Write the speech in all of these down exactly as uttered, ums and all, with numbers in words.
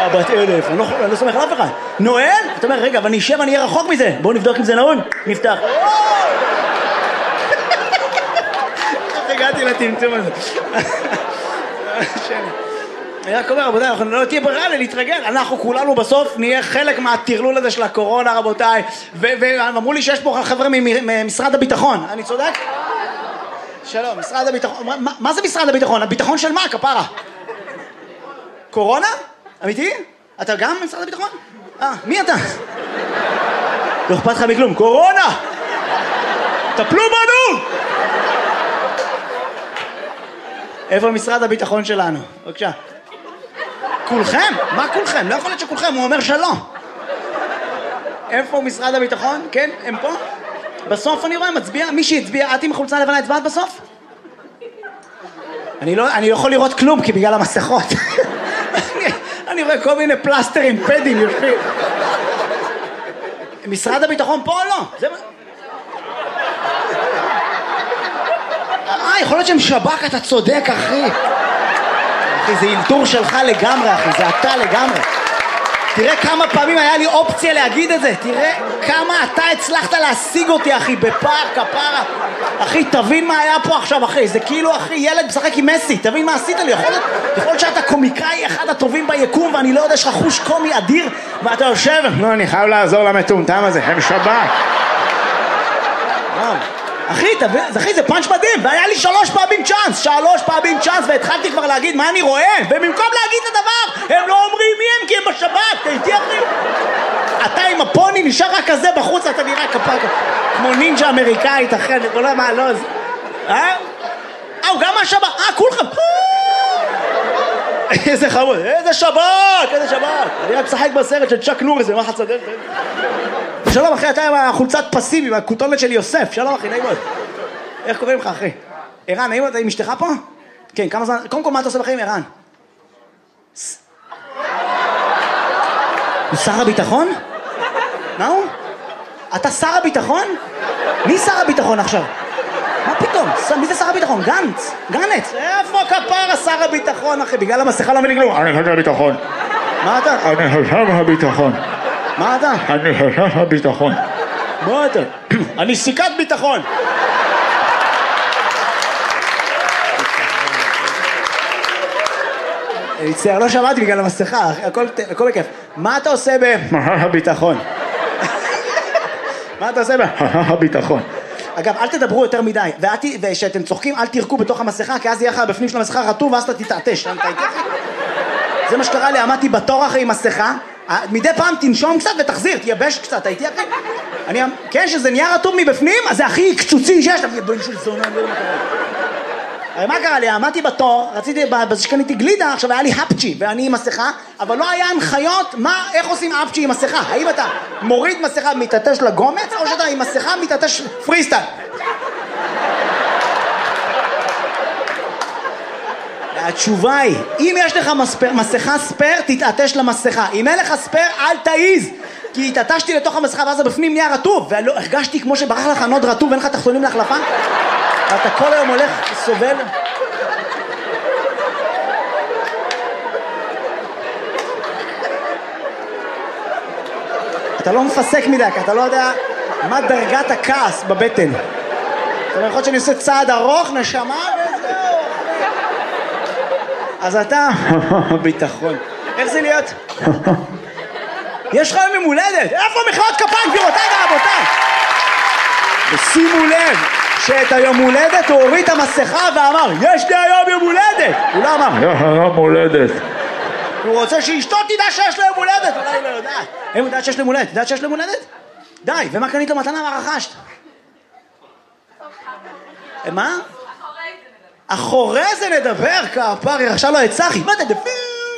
בת אלף, אני לא סומך על אף אחד. נועל? אתה אומר, רגע, אבל אני אשב, אני אהיה רחוק מזה. בואו נבדוק אם זה נעול. נפתח. איך הגעתי לטמטום הזה? אני רק אומר, רבותיי, אנחנו לא תהיה ברירה להתרגל. אנחנו כולנו בסוף נהיה חלק מהטרלול הזה של הקורונה, רבותיי. ואמרו לי שיש פה חבר'ה ממשרד הביטחון. אני צודק? שלום, משרד הביטחון. מה זה משרד הביטחון? הביטחון של מה, כפרה? קורונה? אמיתי? אתה גם משרד הביטחון? אה, מי אתה? לא אכפת לך מכלום. קורונה! טפלו בנו! איפה משרד הביטחון שלנו? בבקשה. כולכם? מה כולכם? לא יכול להיות שכולכם, הוא אומר שלא. איפה משרד הביטחון? כן, הם פה? בסוף אני רואה, מצביע, מי שהצביע, את עם חולצה לבנה הצבעת בסוף? אני לא, אני לא יכול לראות כלום, כי בגלל המסכות. אני, אני רואה כל מיני פלסטרים, פדים, יושבים. משרד הביטחון פה או לא? זה... אה, יכול להיות שהם שב"כ, אתה צודק, אחי. אחי, זה אילתור שלך לגמרי, אחי, זה אתה לגמרי. תראה כמה פעמים היה לי אופציה להגיד את זה. תראה כמה אתה הצלחת להשיג אותי, אחי, בפער, כפרה. אחי, תבין מה היה פה עכשיו, אחי. זה כאילו, אחי, ילד משחק עם מסי. תבין מה עשית לי. יכול להיות, יכול להיות שאתה קומיקאי אחד הטובים ביקום, ואני לא יודע, יש לך חוש קומי אדיר, ואתה יושב, לא, אני חייב לעזור למטומטם הזה, הם שב"כ. אחי, תבין, אחי, זה פאנץ' מדהים, והיה לי שלוש פעמים צ'אנס, שלוש פעמים צ'אנס, והתחלתי כבר להגיד מה אני רואה, ובמקום להגיד את הדבר, הם לא אומרים מי הם, כי הם בשב"כ, תהייתי אחי. אתה עם הפוני נשאר רק כזה בחוץ, אתה נראה כפה, כמו נינג'ה אמריקאית, אחי, אני לא יודע מה, לא, זה... אה? אה, הוא גם מהשב"כ, אה, כולכם. איזה חמוד, איזה שב"כ, איזה שב"כ. אני רק משחק בסרט של צ'אק נוריס, ומה חצדל, שלום אחי, אתה עם החולצת פסיבי, עם הכותונת של יוסף. שלום אחי, נעים מאוד. איך קוראים לך אחי? ערן, נעים מאוד, אתה עם אשתך פה? כן, כמה זמן... קודם כל, מה אתה עושה בחיים, ערן? הוא שר הביטחון? מה הוא? אתה שר הביטחון? מי שר הביטחון עכשיו? מה פתאום? מי זה שר הביטחון? גנץ? גנץ? איפה כפרה שר הביטחון אחי? בגלל המסכה לא מבין כלום. אני חושב הביטחון. מה אתה? אני חושב הביטחון. מה אתה? אני חושב הביטחון. מה אתה? אני סיכת ביטחון. אני מצטער, לא שמעתי בגלל המסכה, הכל בכיף. מה אתה עושה ב... הביטחון. מה אתה עושה ב... הביטחון. אגב, אל תדברו יותר מדי, וכשאתם צוחקים אל תירקו בתוך המסכה, כי אז יהיה לך בפנים של המסכה רטוב, ואז אתה תתעטש. זה מה שקרה לי, עמדתי בתור אחרי עם מסכה, מדי פעם תנשום קצת ותחזיר, תייבש קצת, הייתי אחי. אני, כן, שזה נהיה רטוב מבפנים, אז זה הכי קצוצי שיש. הרי מה קרה לי? עמדתי בתור, רציתי, בזה שקניתי גלידה, עכשיו היה לי הפצ'י, ואני עם מסכה, אבל לא היה הנחיות מה, איך עושים הפצ'י עם מסכה. האם אתה מוריד מסכה מתעטש לגומץ, או שאתה עם מסכה מתעטש פריסטייל? התשובה היא, אם יש לך מספר, מסכה ספר, תתעטש למסכה. אם אין לך ספר, אל תעיז. כי התעטשתי לתוך המסכה, ואז בפנים נהיה רטוב, והרגשתי כמו שברח לך נוד רטוב, ואין לך תחתונים להחלפה. ואתה כל היום הולך, סובל. אתה לא מפסק מדי, כי אתה לא יודע מה דרגת הכעס בבטן. זאת אומרת, יכול להיות שאני עושה צעד ארוך, נשמה, וזהו. אז אתה... ביטחון. איך זה להיות? יש לך יום הולדת. איפה מחיאות כפיים, גבירותיי ורבותיי? ושימו לב שאת היום הולדת הוא הוריד את המסכה ואמר, יש לי היום יום הולדת. הוא לא אמר, יום הולדת. הוא רוצה שאשתו תדע שיש לו יום הולדת. אולי היא לא יודעת. הם יודעת שיש לו יום הולדת. יודעת שיש לו יום הולדת? די, ומה קנית לו מתנה? מה רכשת? מה? אחורי זה נדבר, כפרי, עכשיו לא את צחי. מה אתה דפי?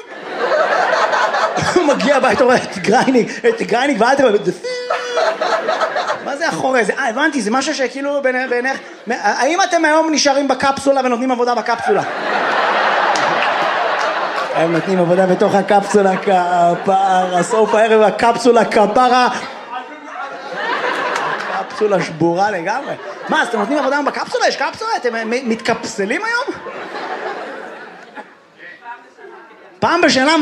הוא מגיע הבית, הוא רואה את גרייניק, את גרייניק ואל תראה, דפי. מה זה אחורי זה? אה, הבנתי, זה משהו שכאילו בעיניך... האם אתם היום נשארים בקפסולה ונותנים עבודה בקפסולה? הם נותנים עבודה בתוך הקפסולה, כפרה, סוף הערב הקפסולה, כפרה. קפסולה שבורה לגמרי. מה, אז אתם נותנים עבודה בקפסולה? יש קפסולה? אתם מתקפסלים היום? פעם בשנה